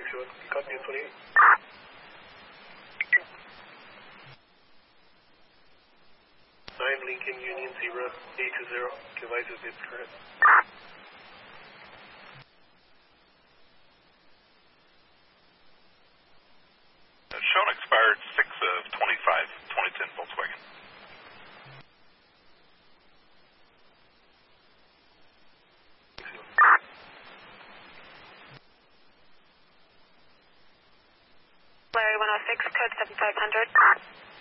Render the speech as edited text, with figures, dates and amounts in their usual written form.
61, copy 28. 9 Lincoln Union Zebra 820, advise if it's current. Shown expired 6/25, 2010 Volkswagen. Larry 106, code 7500.